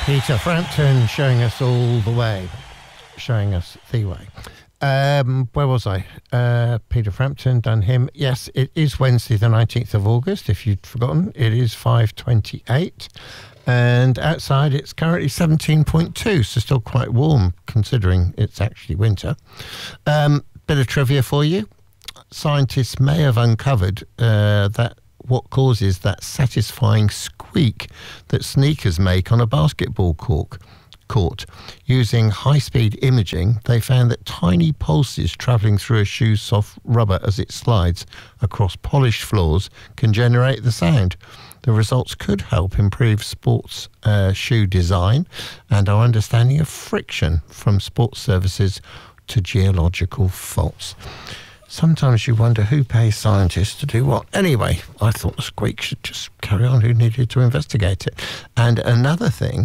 Peter Frampton showing us all the way, showing us the way. Where was I? Peter Frampton, done him. Yes, it is Wednesday the 19th of August, if you'd forgotten. It is 5:28, and outside it's currently 17.2, so still quite warm considering it's actually winter. Bit of trivia for you. Scientists may have uncovered that what causes that satisfying squeak that sneakers make on a basketball court. Using high-speed imaging, they found that tiny pulses travelling through a shoe's soft rubber as it slides across polished floors can generate the sound. The results could help improve sports shoe design and our understanding of friction, from sports surfaces to geological faults. Sometimes you wonder who pays scientists to do what. Anyway, I thought the squeak should just carry on. Who needed to investigate it? And another thing,